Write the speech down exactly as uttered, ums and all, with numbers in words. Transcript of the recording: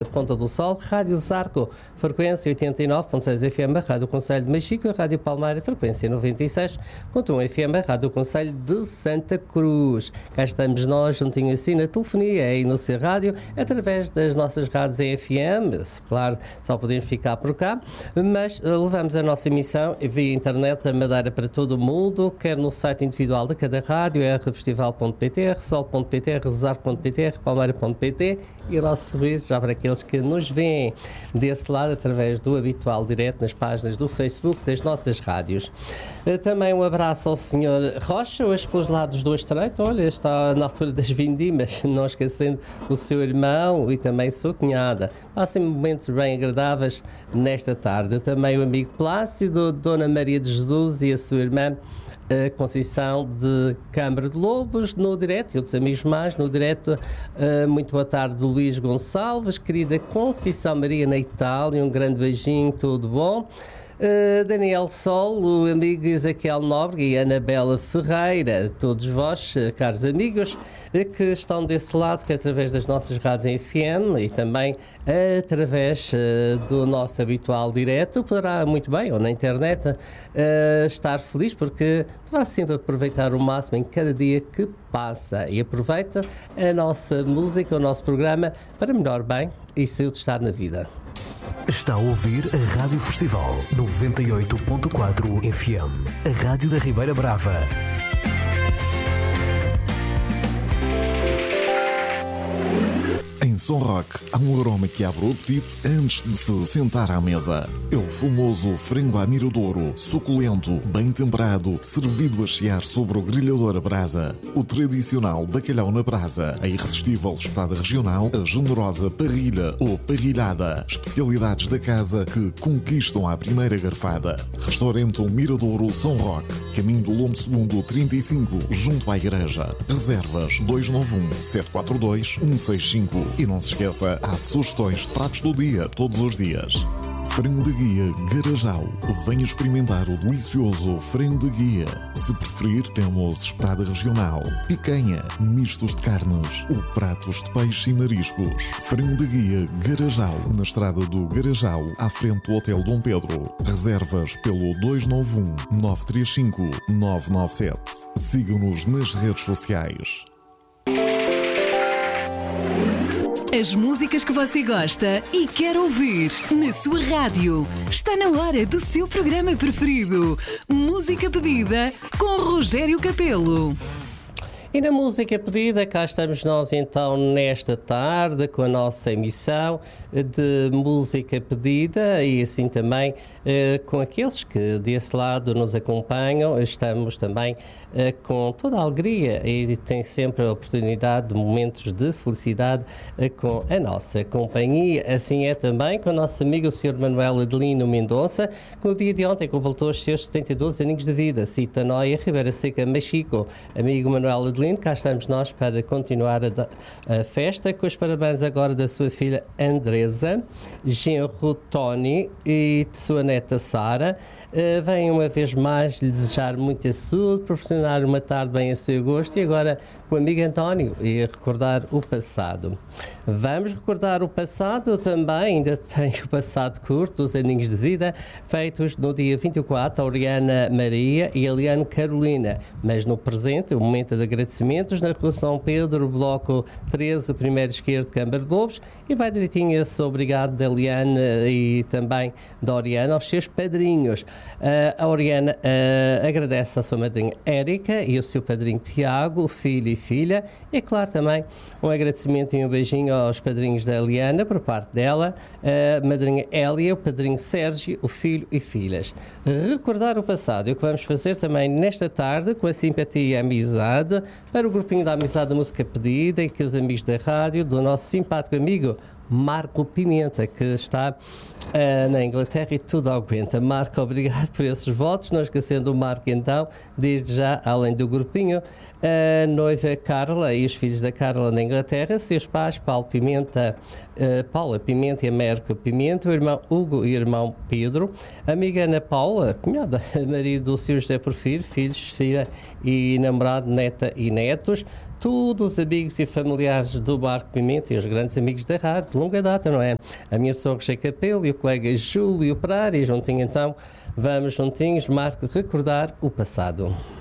Ponta do Sol, Rádio Zarco, frequência oitenta e nove ponto seis F M, Rádio Conselho de Machico, Rádio Palmeira, frequência noventa e seis ponto um F M, Rádio Conselho de Santa Cruz. Cá estamos nós, juntinho assim, na telefonia e no seu rádio, através das nossas rádios em F M, claro, só podemos ficar por cá, mas uh, levamos a nossa emissão via internet a Madeira para todo o mundo, quer no site individual de cada rádio, r festival ponto p t, r sol ponto p t, r zarco ponto p t, r palmeira ponto p t e o nosso sorriso já para aqueles que nos veem desse lado através do habitual direto nas páginas do Facebook das nossas rádios. Uh, também um abraço ao senhor Rocha, hoje pelos lados do Estreito, olha, está na altura das vindimas, não esquecendo o seu irmão e também sua cunhada. Passem momentos bem agradáveis nesta tarde. Também o amigo Plácido, Dona Maria de Jesus e a sua irmã a Conceição de Câmara de Lobos, no direto, e outros amigos mais, no direto. Uh, muito boa tarde, Luís Gonçalves, querida Conceição Maria na Itália, um grande beijinho, tudo bom. Uh, Daniel Sol, o amigo Ezequiel Nóbrega e Anabela Ferreira, todos vós, uh, caros amigos, uh, que estão desse lado, que através das nossas rádios em F M e também uh, através uh, do nosso habitual direto, poderá muito bem, ou na internet, uh, estar feliz, porque deverá sempre aproveitar o máximo em cada dia que passa e aproveita a nossa música, o nosso programa, para melhor bem e saúde estar na vida. Está a ouvir a Rádio Festival noventa e oito ponto quatro F M, a Rádio da Ribeira Brava. Em Som Rock há um aroma que abre o apetite antes de se sentar à mesa. É o famoso frango à miradouro, suculento, bem temperado, servido a chiar sobre o grelhador a brasa. O tradicional bacalhau na brasa, a irresistível espetada regional, a generosa parrilha ou parrilhada. Especialidades da casa que conquistam à primeira garfada. Restaurante Miradouro Som Rock, caminho do Lombo Segundo trinta e cinco, junto à igreja. Reservas dois nove um, sete quatro dois, um seis cinco. E não se esqueça, há sugestões de pratos do dia, todos os dias. Frango de guia Garajal. Venha experimentar o delicioso frango de guia. Se preferir, temos espetada regional, picanha, mistos de carnes ou pratos de peixe e mariscos. Frango de guia Garajal, na estrada do Garajal, à frente do Hotel Dom Pedro. Reservas pelo dois nove um, nove três cinco, nove nove sete. Siga-nos nas redes sociais. As músicas que você gosta e quer ouvir na sua rádio. Está na hora do seu programa preferido. Música Pedida com Rogério Capelo. E na música pedida, cá estamos nós então nesta tarde com a nossa emissão de música pedida e assim também eh, com aqueles que desse lado nos acompanham. Estamos também eh, com toda a alegria e tem sempre a oportunidade de momentos de felicidade eh, com a nossa companhia. Assim é também com o nosso amigo o senhor Manuel Adelino Mendonça, que no dia de ontem completou os seus setenta e dois aninhos de vida. Cita Noia, Ribeira Seca, Machico. Amigo Manuel Adelino, cá estamos nós para continuar a, a festa, com os parabéns agora da sua filha Andresa, genro Tony e de sua neta Sara. Uh, venho uma vez mais lhe desejar muita saúde, proporcionar uma tarde bem a seu gosto e agora com o amigo António e recordar o passado. Vamos recordar o passado também, ainda tem o passado curto, dos aninhos de vida, feitos no dia vinte e quatro, a Oriana Maria e a Eliane Carolina, mas no presente, o momento de agradecimentos na Rua São Pedro, bloco treze, primeiro esquerdo, Câmara de Lobos, e vai direitinho esse obrigado da Eliane e também da Oriana aos seus padrinhos. Uh, a Oriana uh, agradece a sua madrinha Érica e o seu padrinho Tiago, filho e filha, e claro também um agradecimento e um beijinho aos padrinhos da Eliana por parte dela, a madrinha Hélia, o padrinho Sérgio, o filho e filhas. Recordar o passado é o que vamos fazer também nesta tarde com a simpatia e a amizade para o grupinho da Amizade da Música Pedida e que os amigos da rádio, do nosso simpático amigo Marco Pimenta, que está uh, na Inglaterra e tudo aguenta. Marco, obrigado por esses votos. Não esquecendo o Marco, então, desde já, além do grupinho, a noiva Carla e os filhos da Carla na Inglaterra, seus pais, Paulo Pimenta uh, Paula Pimenta e Américo Pimenta, o irmão Hugo e o irmão Pedro, a amiga Ana Paula, cunhada, marido do senhor José Porfírio, filhos, filha e namorado, neta e netos, todos os amigos e familiares do Barco Pimenta e os grandes amigos da rádio, de longa data, não é? A minha pessoa Rocher Capelo e o colega Júlio Pereira, e juntinho então, vamos juntinhos, Marco, recordar o passado.